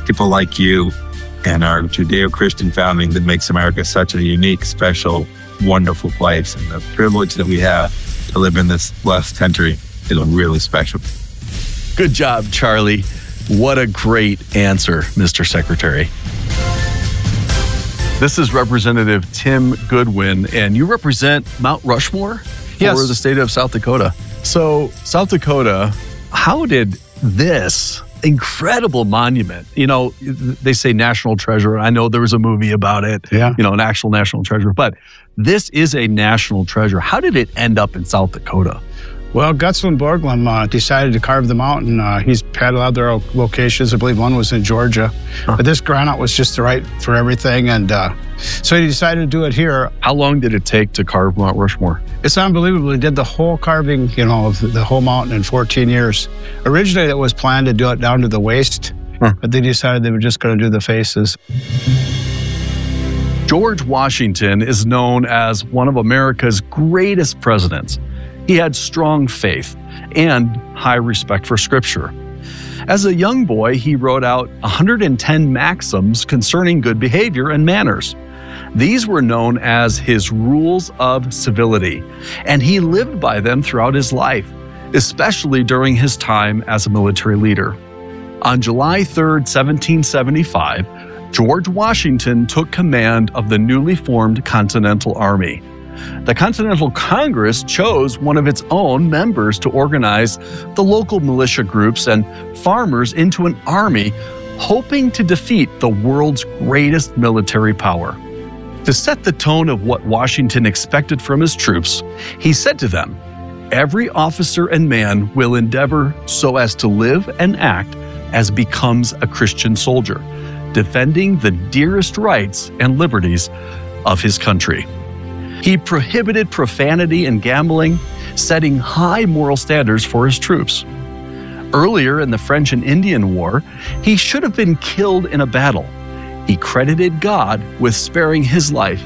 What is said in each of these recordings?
people like you and our Judeo-Christian founding that makes America such a unique, special, wonderful place. And the privilege that we have to live in this blessed country is really special. Good job, Charlie. What a great answer, Mr. Secretary. This is Representative Tim Goodwin, and you represent Mount Rushmore for the state of South Dakota. So, South Dakota, how did this incredible monument, they say national treasure. I know there was a movie about it, an actual national treasure, but this is a national treasure. How did it end up in South Dakota? Well, Gutzon Borglum decided to carve the mountain. He's had a lot of their locations. I believe one was in Georgia. But this granite was just right for everything. And so he decided to do it here. How long did it take to carve Mount Rushmore? It's unbelievable. He did the whole carving, of the whole mountain in 14 years. Originally, it was planned to do it down to the waist. But they decided they were just going to do the faces. George Washington is known as one of America's greatest presidents. He had strong faith and high respect for Scripture. As a young boy, he wrote out 110 maxims concerning good behavior and manners. These were known as his rules of civility, and he lived by them throughout his life, especially during his time as a military leader. On July 3rd, 1775, George Washington took command of the newly formed Continental Army. The Continental Congress chose one of its own members to organize the local militia groups and farmers into an army, hoping to defeat the world's greatest military power. To set the tone of what Washington expected from his troops, he said to them, "Every officer and man will endeavor so as to live and act as becomes a Christian soldier, defending the dearest rights and liberties of his country." He prohibited profanity and gambling, setting high moral standards for his troops. Earlier in the French and Indian War, he should have been killed in a battle. He credited God with sparing his life.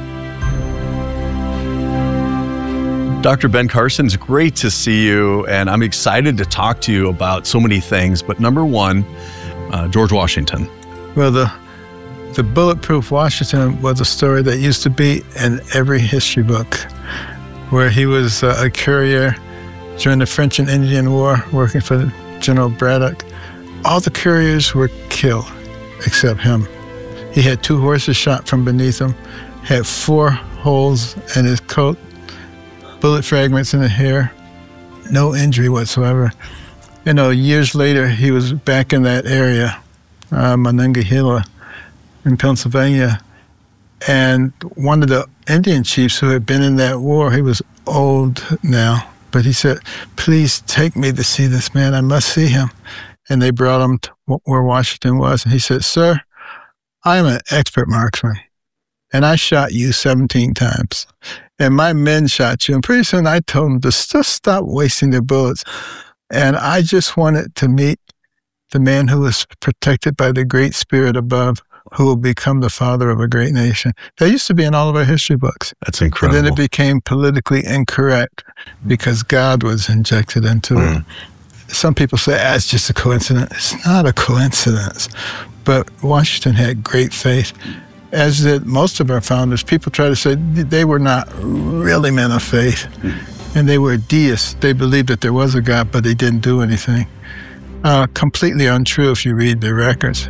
Dr. Ben Carson, it's great to see you, and I'm excited to talk to you about so many things. But number one, George Washington. Well, the Bulletproof Washington was a story that used to be in every history book, where he was a courier during the French and Indian War, working for General Braddock. All the couriers were killed except him. He had 2 horses shot from beneath him, had 4 holes in his coat, bullet fragments in the hair, no injury whatsoever. Years later, he was back in that area, Monongahela, in Pennsylvania, and one of the Indian chiefs who had been in that war, he was old now, but he said, "Please take me to see this man. I must see him." And they brought him to where Washington was, and he said, "Sir, I am an expert marksman, and I shot you 17 times, and my men shot you." And pretty soon I told them to just stop wasting their bullets, and I just wanted to meet the man who was protected by the Great Spirit above, who will become the father of a great nation. That used to be in all of our history books. That's incredible. And then it became politically incorrect because God was injected into it. Some people say, it's just a coincidence. It's not a coincidence. But Washington had great faith, as did most of our founders. People try to say they were not really men of faith, and they were deists. They believed that there was a God, but they didn't do anything. Completely untrue if you read their records.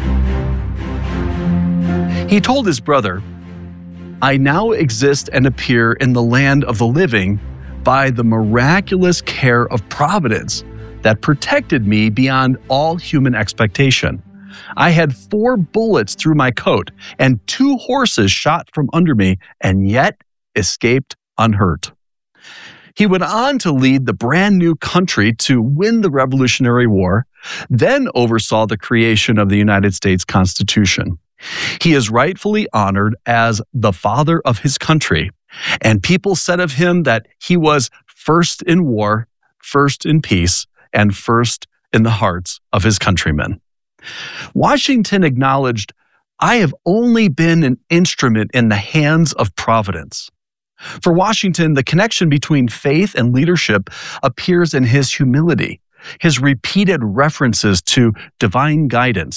He told his brother, "I now exist and appear in the land of the living by the miraculous care of providence that protected me beyond all human expectation. I had 4 bullets through my coat and 2 horses shot from under me, and yet escaped unhurt." He went on to lead the brand new country to win the Revolutionary War, then oversaw the creation of the United States Constitution. He is rightfully honored as the father of his country, and people said of him that he was first in war, first in peace, and first in the hearts of his countrymen. Washington acknowledged, "I have only been an instrument in the hands of providence." For Washington, the connection between faith and leadership appears in his humility, his repeated references to divine guidance,